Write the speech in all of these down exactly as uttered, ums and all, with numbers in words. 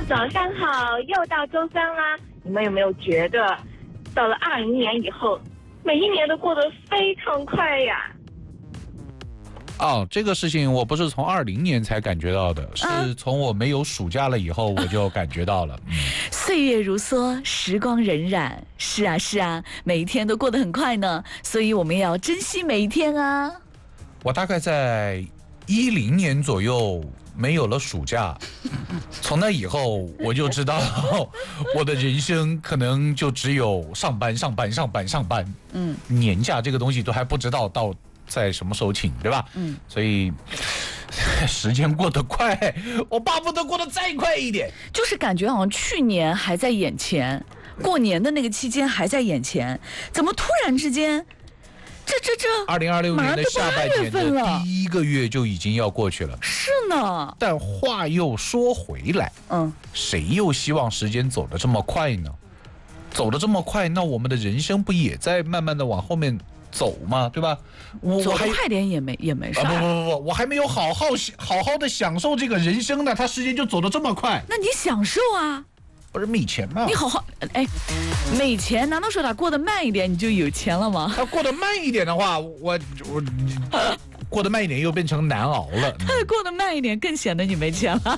早上好，又到周三啦。你们有没有觉得，到了二零年以后，每一年都过得非常快呀？ 哦，这个事情我不是从二零年才感觉到的，是从我没有暑假了以后我就感觉到了。嗯、 岁月如梭，时光荏苒，是啊是啊，每一天都过得很快呢，所以我们也要珍惜每一天啊。 我大概在一零年左右没有了暑假，从那以后我就知道我的人生可能就只有上班上班上班上班，嗯，年假这个东西都还不知道到在什么时候请，对吧？嗯，所以时间过得快，我巴不得过得再快一点。 就是感觉好像去年还在眼前，过年的那个期间还在眼前，怎么突然之间，这这这， 二零二六年的下半年的第一个月就已经要过去了。 是呢。 但话又说回来，嗯，谁又希望时间走得这么快呢？走得这么快，那我们的人生不也在慢慢的往后面走嘛，对吧？我走得快点也没也没事、 啊。不不不不，我还没有好好好好的享受这个人生呢，它时间就走得这么快。 那你享受啊？ 不是没钱吗？ 你好好哎，没钱难道说他过得慢一点你就有钱了吗？ 他过得慢一点的话，我我过得慢一点又变成难熬了。 他过得慢一点更显得你没钱了。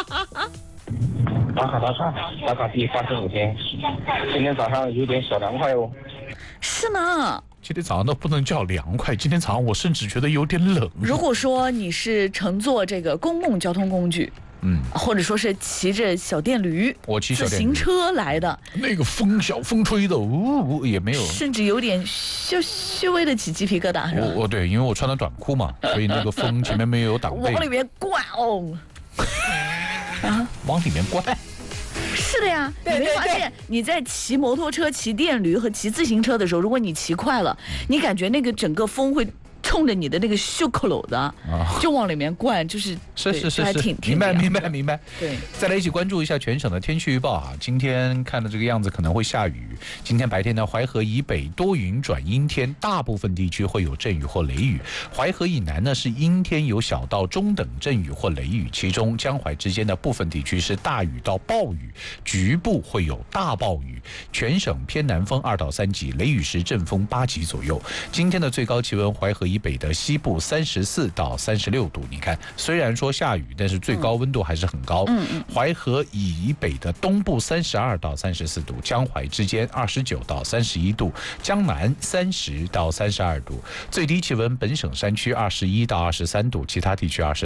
打卡打卡打卡第八十五天，今天早上有点小凉快哦。 是吗？ 今天早上都不能叫凉快，今天早上我甚至觉得有点冷。 如果说你是乘坐这个公共交通工具，嗯，或者说是骑着小电驴， 我骑小自行车来的， 那个风小风吹的，呜、哦、也没有， 甚至有点稍稍微的起鸡皮疙瘩，是吧？ 我我对，因为我穿的短裤嘛，所以那个风前面没有挡背， 往里面灌哦， 啊，往里面灌。 是的呀，你没发现你在骑摩托车、骑电驴和骑自行车的时候，如果你骑快了，你感觉那个整个风会冲着你的那个袖口篓的，就往里面灌，就是是是是是， 还挺明白明白明白。 对， 再来一起关注一下全省的天气预报啊！今天看的这个样子可能会下雨。今天白天呢，淮河以北多云转阴天，大部分地区会有阵雨或雷雨；淮河以南呢是阴天，有小到中等阵雨或雷雨，其中江淮之间的部分地区是大雨到暴雨，局部会有大暴雨。全省偏南风二到三级，雷雨时阵风八级左右。今天的最高气温，淮河以北的西部三十四到三十六度。你看，虽然说下雨，但是最高温度还是很高。嗯嗯。淮河以北的东部三十二到三十四度，江淮之间二十九到三十一度，江南三十到三十二度。最低气温，本省山区二十一到二十三度，其他地区二十。